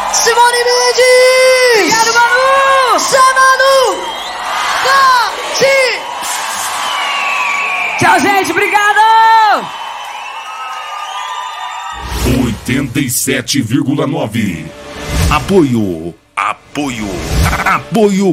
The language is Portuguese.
Simone Mendes! Obrigado, Manu! Manu! Tchau, gente, obrigado! 87,9. Apoio.